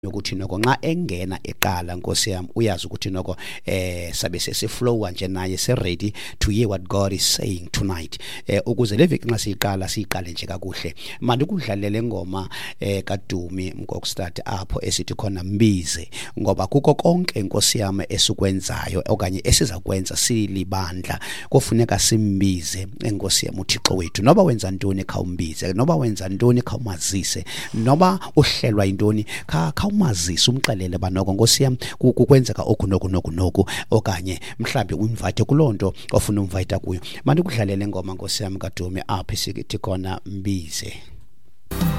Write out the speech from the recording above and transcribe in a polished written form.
ukuthi noko nxa engena eqala Nkosi yami uyazi ukuthi noko sabe sesiflowa nje naye se ready to hear what God is saying tonight ukuze le viki nxa siqale nje kakuhle manje kudlalele ngoma kaDumi Mkokstad apho esithi khona mbize ngoba kuko konke Nkosi yami esukwenzayo okanye esizakwenza silibandla kufuneka simbize Nkosi yami uThixo wethu noba wenza ntoni khawumbize noba wenza ntoni khawumazise noba uhlelwa intoni umazisi umxelele banoko Nkosi yami kukwenzeka okunoku okanye mhlambe uinvite kulonto ofuna umvite kuyo manje kudlalele ngoma Nkosi yami kaDumi apha sithi khona mbize.